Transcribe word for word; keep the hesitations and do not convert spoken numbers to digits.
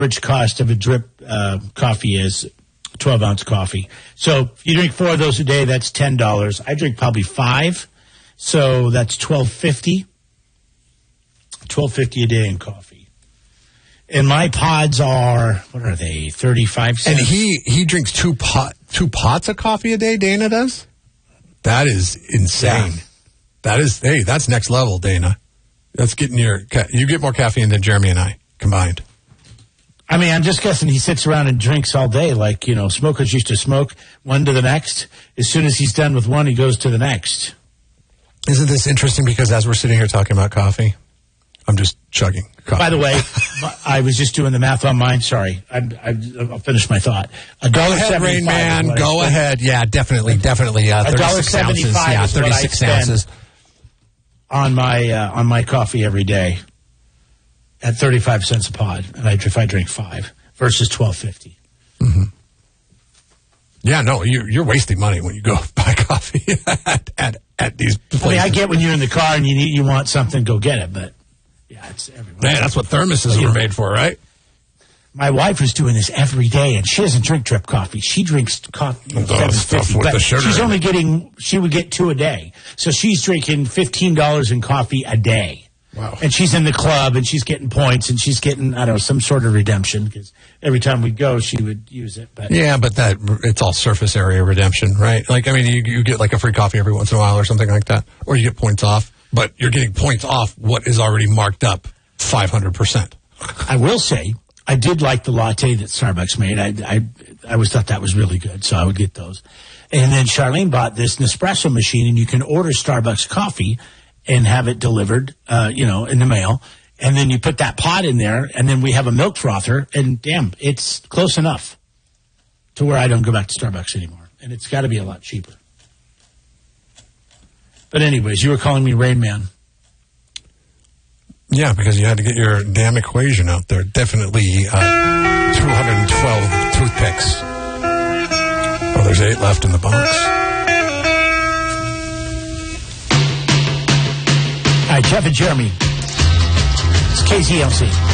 average cost of a drip uh, coffee is twelve-ounce coffee. So if you drink four of those a day, that's ten dollars. I drink probably five, so that's twelve fifty. twelve fifty a day in coffee. And my pods are, what are they, thirty-five cents? And he, he drinks two pot two pots of coffee a day, Dana does? That is insane. Yeah. That is, hey, that's next level, Dana. That's getting your, you get more caffeine than Jeremy and I combined. I mean, I'm just guessing he sits around and drinks all day like, you know, smokers used to smoke one to the next. As soon as he's done with one, he goes to the next. Isn't this interesting? Because as we're sitting here talking about coffee, I'm just chugging coffee. By the way, I was just doing the math on mine. Sorry. I, I, I'll finish my thought. A Go ahead, Rain Man. Go ahead. Yeah, definitely, definitely. Uh, thirty-six ounces. Yeah, thirty-six ounces. On my, uh, on my coffee every day at thirty-five cents a pod. And I, if I drink five versus twelve fifty. Mm-hmm. Yeah, no, you're, you're wasting money when you go buy coffee at, at, at these places. I mean, I get when you're in the car and you need, you want something, go get it, but yeah, it's everywhere. Man, that's what thermoses you were know, made for, right? My wife is doing this every day, and she doesn't drink drip coffee. She drinks coffee at seven fifty, but she's only getting, she would get two a day. So she's drinking fifteen dollars in coffee a day. Wow. And she's in the club, and she's getting points, and she's getting, I don't know, some sort of redemption, because every time we go, she would use it. But yeah, but that it's all surface area redemption, right? Like, I mean, you, you get like a free coffee every once in a while or something like that, or you get points off, but you're getting points off what is already marked up five hundred percent. I will say, I did like the latte that Starbucks made. I, I, I always thought that was really good, so I would get those. And then Charlene bought this Nespresso machine, and you can order Starbucks coffee and have it delivered, uh, you know, in the mail. And then you put that pot in there, and then we have a milk frother, and damn, it's close enough to where I don't go back to Starbucks anymore. And it's got to be a lot cheaper. But anyways, you were calling me Rain Man. Yeah, because you had to get your damn equation out there. Definitely uh, two hundred twelve toothpicks. Oh, there's eight left in the box. All right, Jeff and Jeremy. It's K Z L C.